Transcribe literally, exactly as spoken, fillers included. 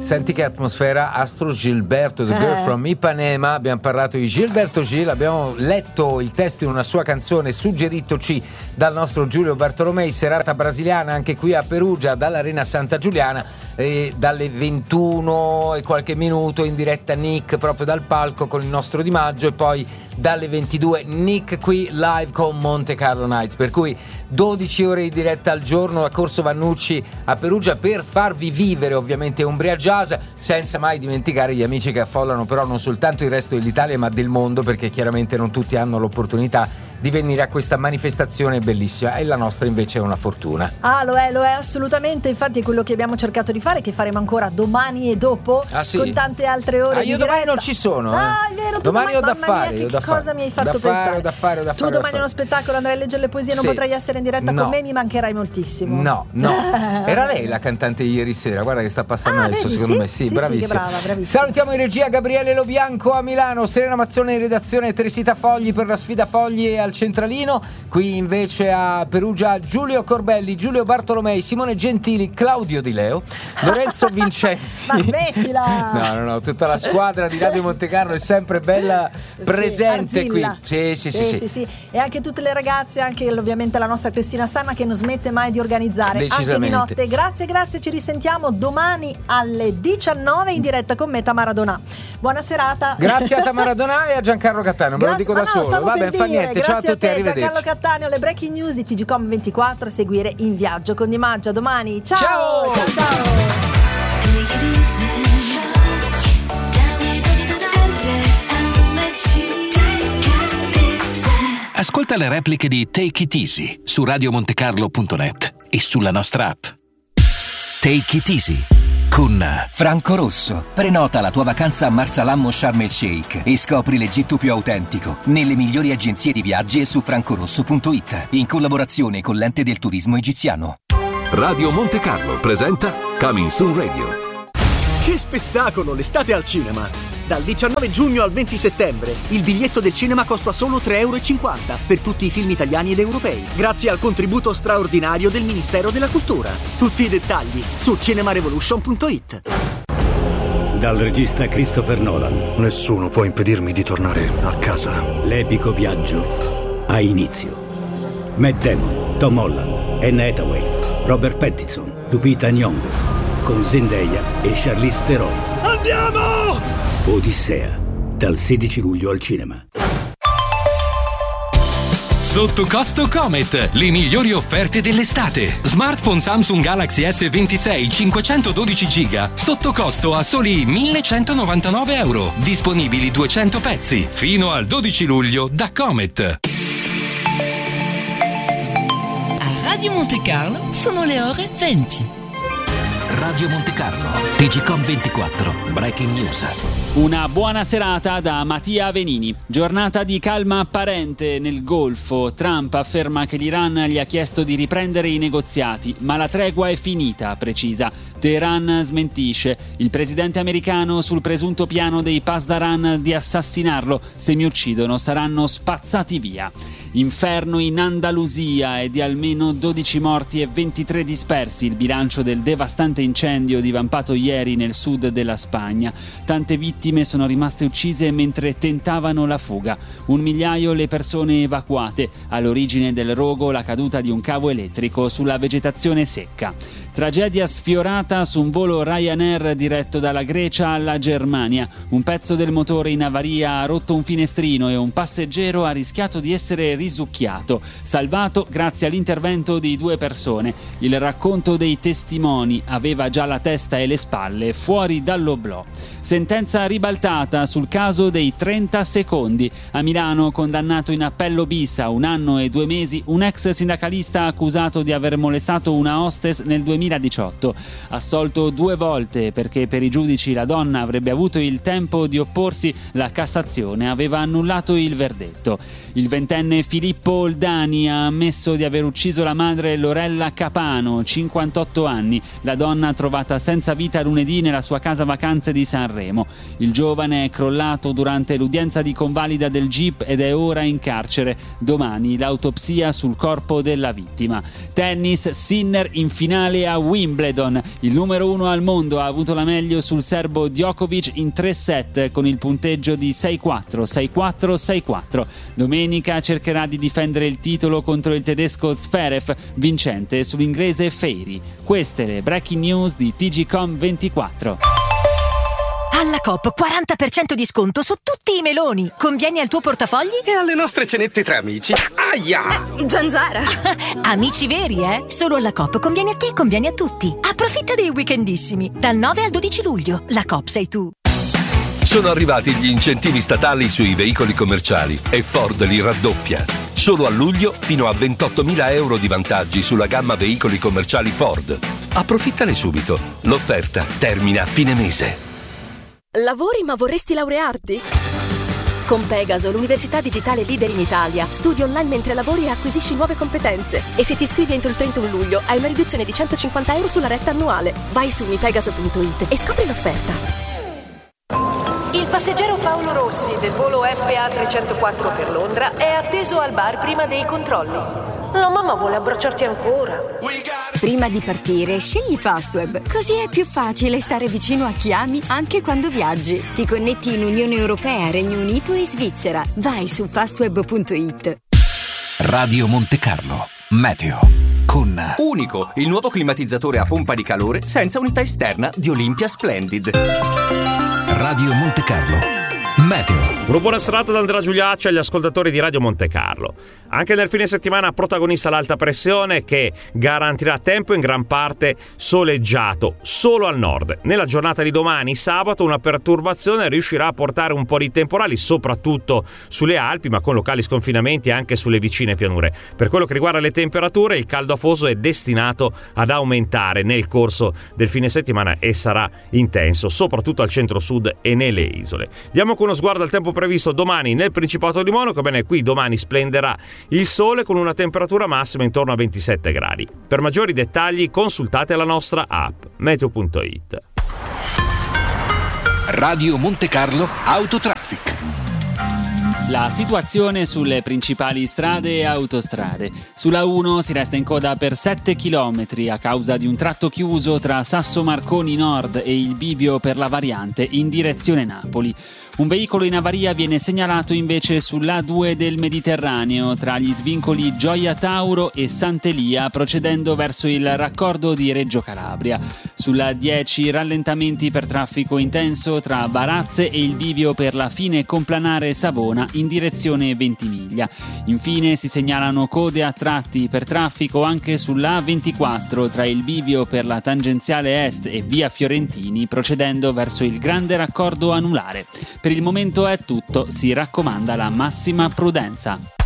Senti che atmosfera, Astro Gilberto, The Girl Eh. from Ipanema. Abbiamo parlato di Gilberto Gil, abbiamo letto il testo in una sua canzone suggeritoci dal nostro Giulio Bartolomei. Serata brasiliana anche qui a Perugia dall'Arena Santa Giuliana, e dalle ventuno e qualche minuto in diretta Nick proprio dal palco con il nostro Di Maggio, e poi dalle ventidue Nick qui live con Monte Carlo Nights, per cui dodici ore di diretta al giorno a Corso Vannucci a Perugia per farvi vivere ovviamente Umbria Jazz, senza mai dimenticare gli amici che affollano però non soltanto il resto dell'Italia ma del mondo, perché chiaramente non tutti hanno l'opportunità di venire a questa manifestazione bellissima, e la nostra invece è una fortuna. Ah, lo è, lo è assolutamente. Infatti è quello che abbiamo cercato di fare, che faremo ancora domani e dopo, Ah, sì? con tante altre ore Ah, di io diretta. domani non ci sono, eh. Ah, è vero, tu Domani ho da mamma fare, mia, ho che da cosa fare. mi hai fatto Da fare, pensare? da fare, da tu fare, da domani fare. uno spettacolo, andrai a leggere le poesie, non Sì. potrai essere in diretta No. con me, mi mancherai moltissimo. No, no, era lei la cantante ieri sera, guarda che sta passando Ah, adesso, vedi, secondo sì? me, sì, Sì, sì, bravissima. che brava, bravissima. Salutiamo in regia Gabriele Lobianco a Milano, Serena Mazzone in redazione, Teresita Fogli per la sfida Fogli e al centralino, qui invece a Perugia Giulio Corbelli, Giulio Bartolomei, Simone Gentili, Claudio Di Leo, Lorenzo Vincenzi. Ma smettila! No, no, no, tutta la squadra di Radio Monte Carlo è sempre bella presente Sì, qui. Arzilla. Sì, sì, sì, sì. sì, sì. E anche tutte le ragazze, anche ovviamente la nostra Cristina Sanna, che non smette mai di organizzare anche di Decisamente. notte. Grazie, grazie, ci risentiamo domani alle diciannove in diretta con me, Tamara Donà. Buona serata. Grazie a Tamara Donà e a Giancarlo Cattaneo, me lo Grazie- dico da ma no, solo. stavo Vabbè, per fa dire, niente. Ciao a grazie tutti, te, arrivederci. Giancarlo Cattaneo, le breaking news di T G Com ventiquattro, a seguire In Viaggio con Di Maggio. A domani. Ciao! Ciao! Ciao, ciao! Ascolta le repliche di Take It Easy su radio monte carlo punto net e sulla nostra app. Take It Easy con Franco Rosso. Prenota la tua vacanza a Marsalam o Sharm el Sheikh e scopri l'Egitto più autentico nelle migliori agenzie di viaggi e su francorosso punto it, in collaborazione con l'Ente del Turismo Egiziano. Radio Monte Carlo presenta Coming Soon Radio. Che spettacolo, l'estate al cinema! Dal diciannove giugno al venti settembre il biglietto del cinema costa solo tre euro e cinquanta per tutti i film italiani ed europei, grazie al contributo straordinario del Ministero della Cultura. Tutti i dettagli su cinema revolution punto it. Dal regista Christopher Nolan, Nessuno può impedirmi di tornare a casa. l'epico viaggio ha inizio. Matt Damon, Tom Holland, Anne Hathaway, Robert Pattinson, Lupita Nyong'o, con Zendaya e Charlize Theron. Andiamo! Odissea, dal sedici luglio al cinema. Sotto costo Comet, le migliori offerte dell'estate. Smartphone Samsung Galaxy S ventisei cinquecentododici giga sotto costo a soli millecentonovantanove euro. Disponibili duecento pezzi fino al dodici luglio da Comet. A Radio Monte Carlo sono le ore venti. Radio Monte Carlo, T G Com ventiquattro, Breaking News. Una buona serata da Mattia Venini. Giornata di calma apparente nel Golfo. Trump afferma che l'Iran gli ha chiesto di riprendere i negoziati, ma la tregua è finita, precisa. Teheran smentisce. Il presidente americano sul presunto piano dei Pasdaran di assassinarlo. Se mi uccidono saranno spazzati via. Inferno in Andalusia, e di almeno dodici morti e ventitré dispersi il bilancio del devastante incendio divampato ieri nel sud della Spagna. Tante vittime sono rimaste uccise mentre tentavano la fuga. Un migliaio le persone evacuate. All'origine del rogo la caduta di un cavo elettrico sulla vegetazione secca. Tragedia sfiorata su un volo Ryanair diretto dalla Grecia alla Germania. Un pezzo del motore in avaria ha rotto un finestrino e un passeggero ha rischiato di essere risucchiato. Salvato grazie all'intervento di due persone. Il racconto dei testimoni: aveva già la testa e le spalle fuori dall'oblò. Sentenza ribaltata sul caso dei trenta secondi. A Milano, condannato in appello bis a un anno e due mesi, un ex sindacalista accusato di aver molestato una hostess nel duemiladiciotto. Assolto due volte perché per i giudici la donna avrebbe avuto il tempo di opporsi, la Cassazione aveva annullato il verdetto. Il ventenne Filippo Oldani ha ammesso di aver ucciso la madre Lorella Capano, cinquantotto anni, la donna trovata senza vita lunedì nella sua casa vacanze di Sanremo. Il giovane è crollato durante l'udienza di convalida del G I P ed è ora in carcere. Domani l'autopsia sul corpo della vittima. Tennis, Sinner in finale a Wimbledon. Il numero uno al mondo ha avuto la meglio sul serbo Djokovic in tre set con il punteggio di sei quattro, sei quattro, sei quattro. Domenica cercherà di difendere il titolo contro il tedesco Zverev, vincente sull'inglese Fairy. Queste le breaking news di T G Com ventiquattro. Alla Coop quaranta per cento di sconto su tutti i meloni. Convieni al tuo portafogli? E alle nostre cenette tra amici. Aia! Eh, zanzara! Amici veri, eh? Solo alla Coop conviene a te e conviene a tutti. Approfitta dei weekendissimi. Dal nove al dodici luglio. La Coop sei tu. Sono arrivati gli incentivi statali sui veicoli commerciali e Ford li raddoppia. Solo a luglio fino a ventottomila euro di vantaggi sulla gamma veicoli commerciali Ford. Approfittane subito. L'offerta termina a fine mese. Lavori ma vorresti laurearti? Con Pegaso, l'università digitale leader in Italia, studi online mentre lavori e acquisisci nuove competenze. E se ti iscrivi entro il trentuno luglio hai una riduzione di centocinquanta euro sulla retta annuale. Vai su mipegaso punto it e scopri l'offerta. Il passeggero Paolo Rossi del volo F A trecentoquattro per Londra è atteso al bar prima dei controlli. La mamma vuole abbracciarti ancora. Prima di partire, scegli Fastweb. Così è più facile stare vicino a chi ami anche quando viaggi. Ti connetti in Unione Europea, Regno Unito e Svizzera. Vai su fastweb punto it. Radio Monte Carlo. Meteo. Con Unico, il nuovo climatizzatore a pompa di calore senza unità esterna di Olympia Splendid. Radio Monte Carlo. Meteo. Una buona serata da Andrea Giuliacci agli ascoltatori di Radio Monte Carlo. Anche nel fine settimana protagonista l'alta pressione che garantirà tempo in gran parte soleggiato solo al nord. Nella giornata di domani, sabato, una perturbazione riuscirà a portare un po' di temporali soprattutto sulle Alpi, ma con locali sconfinamenti anche sulle vicine pianure. Per quello che riguarda le temperature, il caldo afoso è destinato ad aumentare nel corso del fine settimana e sarà intenso soprattutto al centro-sud e nelle isole. Diamo uno sguardo al tempo previsto domani nel Principato di Monaco. Bene, qui domani splenderà il sole con una temperatura massima intorno a ventisette gradi. Per maggiori dettagli consultate la nostra app meteo punto it. Radio Monte Carlo Autotraffic. La situazione sulle principali strade e autostrade. Sulla uno si resta in coda per sette chilometri a causa di un tratto chiuso tra Sasso Marconi Nord e il bivio per la variante in direzione Napoli. Un veicolo in avaria viene segnalato invece sull'A due del Mediterraneo tra gli svincoli Gioia Tauro e Sant'Elia, procedendo verso il raccordo di Reggio Calabria. Sulla dieci rallentamenti per traffico intenso tra Varazze e il bivio per la fine complanare Savona in direzione Ventimiglia. Infine si segnalano code a tratti per traffico anche sulla A ventiquattro tra il bivio per la tangenziale est e via Fiorentini, procedendo verso il grande raccordo anulare. Per il momento è tutto, si raccomanda la massima prudenza.